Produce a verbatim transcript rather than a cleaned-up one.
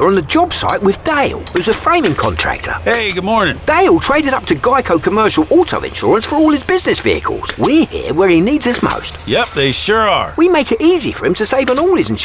on the job site with Dale, who's a framing contractor. Hey, good morning. Dale traded up to Geico Commercial Auto Insurance for all his business vehicles. We're here where he needs us most. Yep, they sure are. We make it easy for him to save on all his insurance